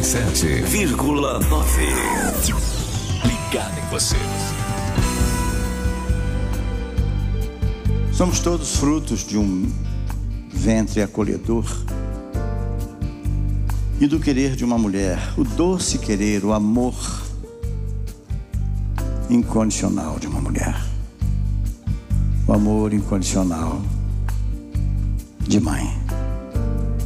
97,9. Ligado em você. Somos todos frutos de um ventre acolhedor e do querer de uma mulher, o doce querer, o amor incondicional de uma mulher, o amor incondicional de mãe.